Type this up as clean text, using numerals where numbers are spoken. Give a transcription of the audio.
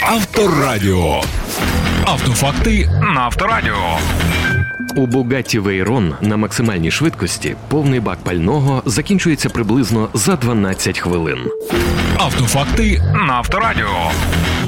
Авторадіо. Автофакти на Авторадіо. У Bugatti Veyron на максимальній швидкості повний бак пального закінчується приблизно за 12 хвилин. Автофакти на Авторадіо.